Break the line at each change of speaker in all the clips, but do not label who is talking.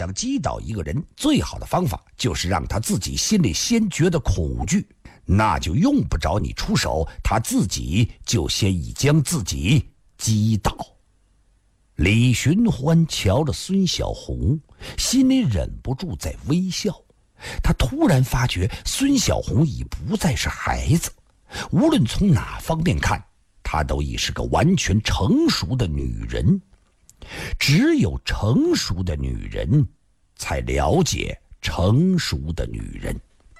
想击倒一个人，最好的方法就是让他自己心里先觉得恐惧，那就用不着你出手，他自己就先已将自己击倒。李寻欢瞧着孙小红，心里忍不住在微笑。他突然发觉孙小红已不再是孩子，无论从哪方面看，她都已是个完全成熟的女人。只有成熟的女人才了解成熟的女人。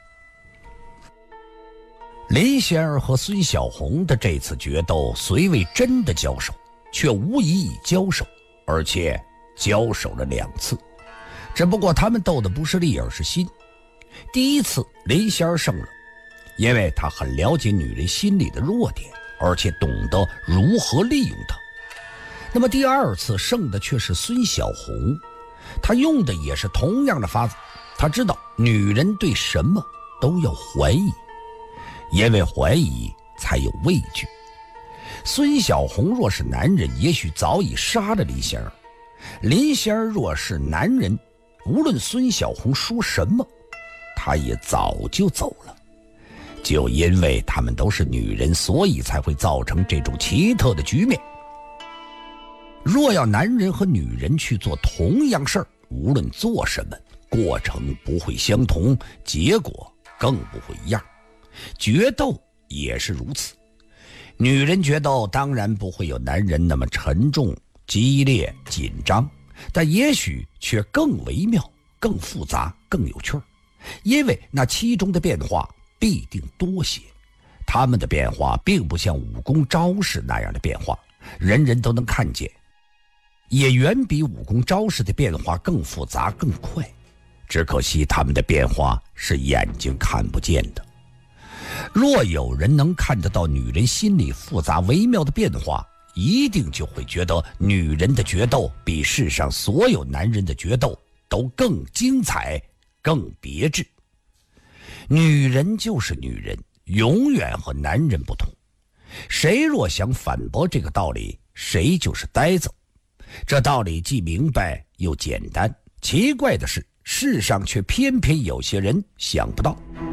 林仙儿和孙小红的这次决斗虽未真的交手，却无疑已交手，而且交手了2次。只不过他们斗的不是力，而是心。第一次林仙儿胜了，因为她很了解女人心里的弱点，而且懂得如何利用它。那么第2次胜的却是孙小红，她用的也是同样的法子。她知道女人对什么都要怀疑，因为怀疑才有畏惧。孙小红若是男人，也许早已杀了林仙儿；林仙儿若是男人，无论孙小红说什么，他也早就走了。就因为他们都是女人，所以才会造成这种奇特的局面。若要男人和女人去做同样事儿，无论做什么，过程不会相同，结果更不会一样。决斗也是如此，女人决斗当然不会有男人那么沉重、激烈、紧张，但也许却更微妙、更复杂、更有趣儿，因为那其中的变化必定多些。他们的变化并不像武功招式那样的变化，人人都能看见，也远比武功招式的变化更复杂更快。只可惜他们的变化是眼睛看不见的。若有人能看得到女人心里复杂微妙的变化，一定就会觉得女人的决斗比世上所有男人的决斗都更精彩、更别致。女人就是女人，永远和男人不同。谁若想反驳这个道理，谁就是呆子。这道理既明白又简单，奇怪的是，世上却偏偏有些人想不到。